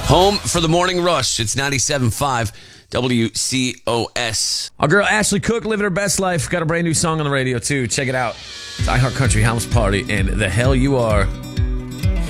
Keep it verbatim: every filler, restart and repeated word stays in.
Home for the morning rush. It's ninety-seven point five W C O S. Our girl Ashley Cook living her best life. Got a brand new song on the radio, too. Check it out. It's iHeart Country House Party and The Hell You Are.